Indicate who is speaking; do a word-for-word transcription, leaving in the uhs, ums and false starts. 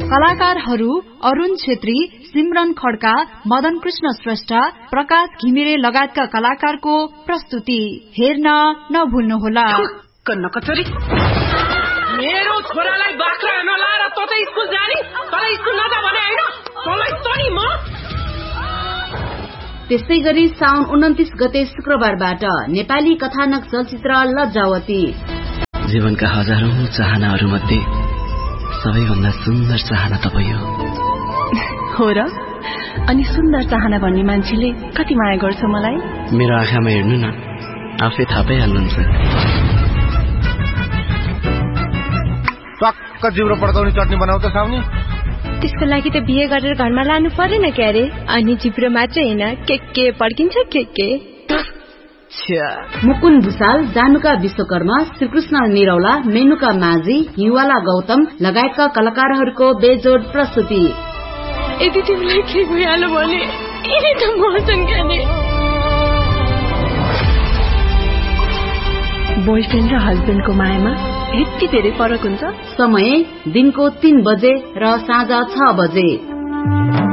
Speaker 1: कलाकारहरू अरुण छेत्री, सिमरन खड्का, मदन कृष्ण श्रेष्ठ, प्रकाश घिमिरे लगायतका कलाकारको प्रस्तुति हेर्न नभुल्नुहोला।
Speaker 2: मेरो छोरालाई बाख्रा नलाएर त त स्कुल जाने, तर स्कुल नजा भने हैन, तँलाई त नि म।
Speaker 3: त्यसै गरी साउन उन्तिस गते शुक्रबारबाट नेपाली कथानक चलचित्र लज्जावती।
Speaker 4: जीवनका हजारौं चाहनाहरू मध्ये सबैभन्दा सुन्दर चाहना तपाईँ हो।
Speaker 5: हो र? अनि सुन्दर चाहना भन्ने मान्छेले कति माया गर्छ मलाई?
Speaker 4: मेरो आँखामा हेर्नु न, आफै थाहा पाइहाल्नुहुन्छ।
Speaker 6: टक्क जिब्रो पड्काउने चटनी बनाउँछ साउनी।
Speaker 7: त्यसको लागि त बिहे गरेर घरमा लानु परेन क्यारे? अनि जिब्रो मात्र हैन, के के पड्किन्छ के के।
Speaker 3: मुकुन्द भुसाल, जानुका विश्वकर्मा, श्रीकृष्ण निरौला, मेनुका माझी, युवाला गौतम लगायतका कलाकारहरूको बेजोड प्रस्तुति।
Speaker 7: यदि तिमीलाई के भइहाल्यो भने यिनी त मर्छन् क्यारे।
Speaker 5: बोयफ्रेन्ड र हस्बेन्डको मायामा यति धेरै फरक हुन्छ।
Speaker 3: समय दिनको तीन बजे र साँझ छ बजे।